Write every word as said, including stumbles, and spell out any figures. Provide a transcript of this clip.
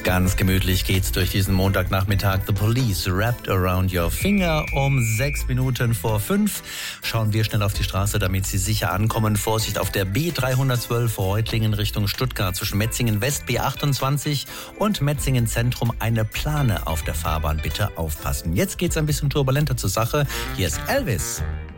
Ganz gemütlich geht's durch diesen Montagnachmittag. The Police, Wrapped Around Your Finger. Um sechs Minuten vor fünf schauen wir schnell auf die Straße, damit Sie sicher ankommen. Vorsicht auf der B dreihundertzwölf Reutlingen Richtung Stuttgart zwischen Metzingen West B achtundzwanzig und Metzingen Zentrum. Eine Plane auf der Fahrbahn. Bitte aufpassen. Jetzt geht's ein bisschen turbulenter zur Sache. Hier ist Elvis.